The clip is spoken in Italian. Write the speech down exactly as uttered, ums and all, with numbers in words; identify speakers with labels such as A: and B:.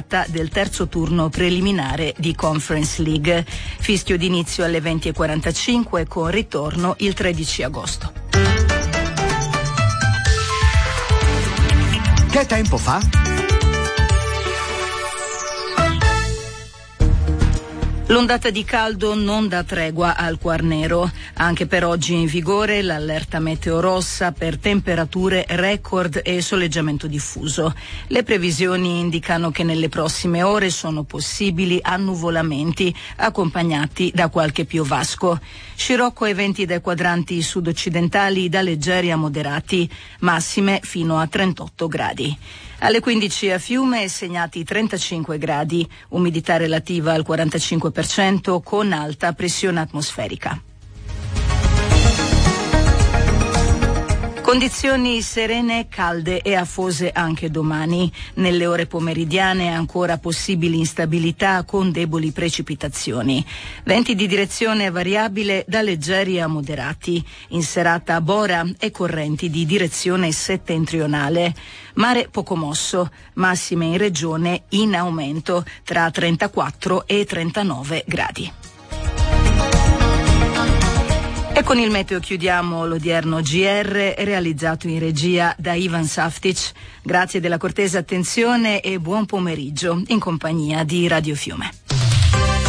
A: data del terzo turno preliminare di Conference League. Fischio d'inizio alle venti e quarantacinque con ritorno il tredici agosto.
B: Che tempo fa?
A: L'ondata di caldo non dà tregua al Quarnero. Anche per oggi è in vigore l'allerta meteo rossa per temperature record e soleggiamento diffuso. Le previsioni indicano che nelle prossime ore sono possibili annuvolamenti accompagnati da qualche piovasco. Scirocco ai venti dai quadranti sud-occidentali da leggeri a moderati, massime fino a trentotto gradi. Alle quindici a Fiume segnati trentacinque gradi, umidità relativa al quarantacinque per cento con alta pressione atmosferica. Condizioni serene, calde e afose anche domani. Nelle ore pomeridiane ancora possibili instabilità con deboli precipitazioni. Venti di direzione variabile da leggeri a moderati. In serata bora e correnti di direzione settentrionale. Mare poco mosso, massime in regione in aumento tra trentaquattro e trentanove gradi. E con il meteo chiudiamo l'odierno G R realizzato in regia da Ivan Saftic. Grazie della cortese attenzione e buon pomeriggio in compagnia di Radio Fiume.